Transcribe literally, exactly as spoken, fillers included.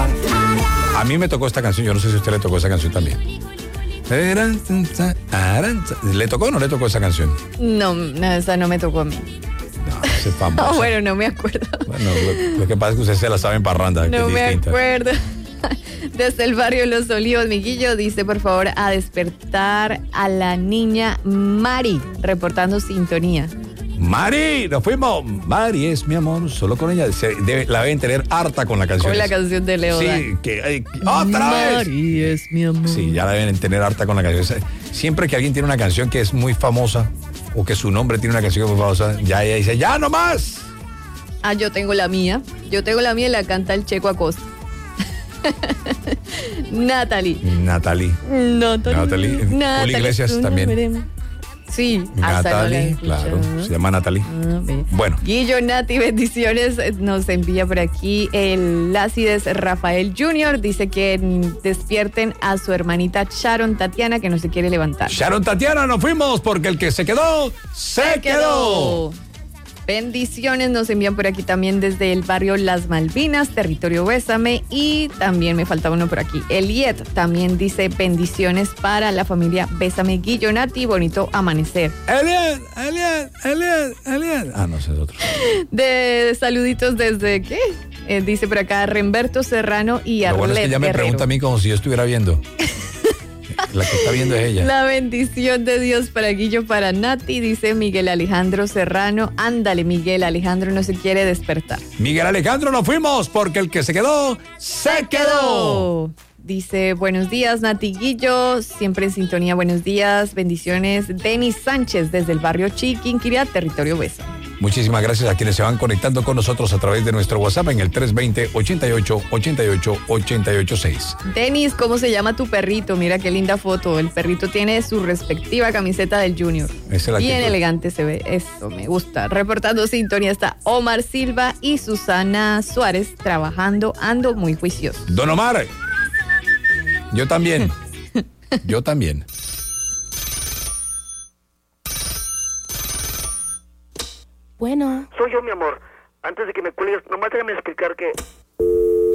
A mí me tocó esta canción, yo no sé si a usted le tocó esa canción también. ¿Le tocó o no le tocó esa canción? No, no, esa no me tocó a mí. No, esa es famosa. Oh, bueno, no me acuerdo. Bueno, lo, lo que pasa es que usted se la sabe en parranda. No que es me distinta. acuerdo. Desde el barrio Los Olivos, Miguillo dice, por favor, a despertar a la niña Mari, reportando sintonía. Mari, nos fuimos. Mari es mi amor, solo con ella. Se debe, la deben tener harta con la canción. Con la canción de Leo. Sí, que, ay, otra vez. Mari es mi amor. Sí, ya la deben tener harta con la canción. Siempre que alguien tiene una canción que es muy famosa, o que su nombre tiene una canción que es muy famosa, ya ella dice, ya no más. Ah, yo tengo la mía. Yo tengo la mía y la canta el Checo Acosta. Natalie. Natalie. Natalie. Natalie. Juli Iglesias también. Sí, Natalie, no claro, se llama Natalie. Ah, bueno. Guillo, Nati, bendiciones. Nos envía por aquí el Lácides Rafael junior Dice que despierten a su hermanita Sharon Tatiana, que no se quiere levantar. Sharon Tatiana, nos fuimos porque el que se quedó, se, se quedó. quedó. Bendiciones nos envían por aquí también desde el barrio Las Malvinas, territorio Bésame, y también me falta uno por aquí. Eliet también dice bendiciones para la familia Bésame, Guillo, Nati, bonito amanecer. Eliet, Eliet, Eliet, Eliet. Ah, no sé, es otro. De saluditos desde, ¿qué? Eh, dice por acá Remberto Serrano y Arlet. Lo bueno es que ella me Guerrero. pregunta a mí como si yo estuviera viendo. La que está viendo es ella. La bendición de Dios para Guillo, para Nati, dice Miguel Alejandro Serrano. Ándale, Miguel Alejandro no se quiere despertar. Miguel Alejandro, nos fuimos porque el que se quedó, se, se quedó. quedó. Dice, buenos días, Nati, Guillo, siempre en sintonía, buenos días, bendiciones. Denis Sánchez, desde el barrio Chiquinquirá, territorio Besa. Muchísimas gracias a quienes se van conectando con nosotros a través de nuestro WhatsApp en el tres dos cero, ochenta y ocho, ochenta y ocho, ochenta y ocho seis. Denis, ¿cómo se llama tu perrito? Mira qué linda foto. El perrito tiene su respectiva camiseta del Junior. Esa es la Bien actitud. elegante se ve, eso me gusta. Reportando sintonía está Omar Silva y Susana Suárez trabajando, ando muy juicioso. Don Omar, yo también, yo también. Bueno. Soy yo, mi amor. Antes de que me cuelgues, nomás déjame explicar que